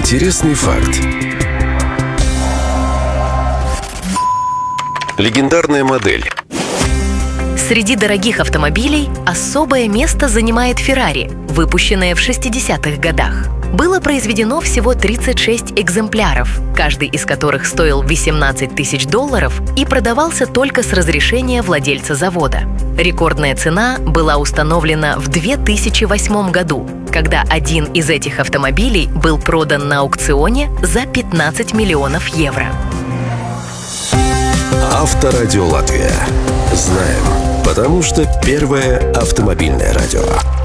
Интересный факт. Легендарная модель. Среди дорогих автомобилей особое место занимает Ferrari, выпущенная в 60-х годах. Было произведено всего 36 экземпляров, каждый из которых стоил $18 тысяч и продавался только с разрешения владельца завода. Рекордная цена была установлена в 2008 году, когда один из этих автомобилей был продан на аукционе за 15 миллионов евро. Авторадио Латвия. Знаем, потому что первое автомобильное радио.